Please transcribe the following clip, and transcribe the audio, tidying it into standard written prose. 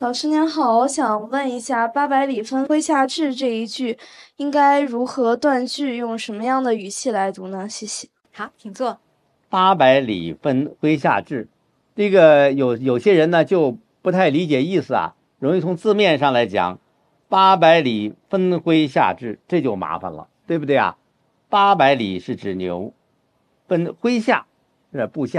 老师您好，我想问一下“八百里分麾下炙”这一句应该如何断句，用什么样的语气来读呢？谢谢。 好，请坐。 800里分麾下炙，这个有些人呢就不太理解意思啊，容易从字面上来讲，800里分麾下炙，这就麻烦了，对不对啊？800里是指牛，分麾下是部下。